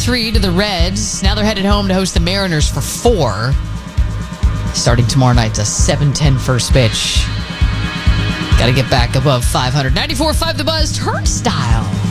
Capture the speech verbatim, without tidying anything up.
three to the Reds. Now they're headed home to host the Mariners for four. Starting tomorrow night, it's a seven ten first pitch. Got to get back above five hundred. ninety-four point five The Buzz, Turnstile.